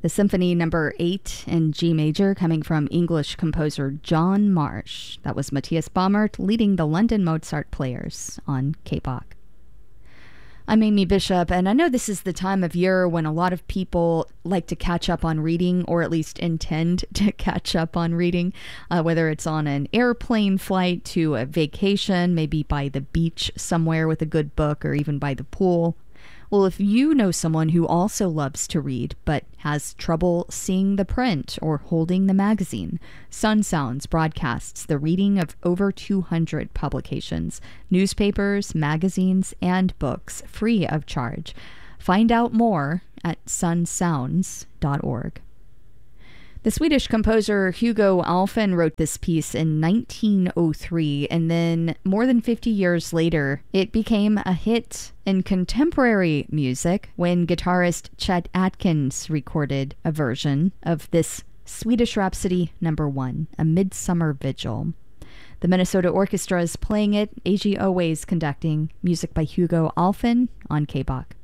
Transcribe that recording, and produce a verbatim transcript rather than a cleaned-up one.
The Symphony Number eight in G major, coming from English composer John Marsh. That was Matthias Baumert leading the London Mozart Players on K B O C. I'm Amy Bishop, and I know this is the time of year when a lot of people like to catch up on reading, or at least intend to catch up on reading, uh, whether it's on an airplane flight to a vacation, maybe by the beach somewhere with a good book, or even by the pool. Well, if you know someone who also loves to read but has trouble seeing the print or holding the magazine, Sun Sounds broadcasts the reading of over two hundred publications, newspapers, magazines, and books free of charge. Find out more at sun sounds dot org. The Swedish composer Hugo Alfvén wrote this piece in nineteen oh three, and then more than fifty years later, it became a hit in contemporary music when guitarist Chet Atkins recorded a version of this Swedish Rhapsody number one, A Midsummer Vigil. The Minnesota Orchestra is playing it, A G Always conducting, music by Hugo Alfvén on K B O C.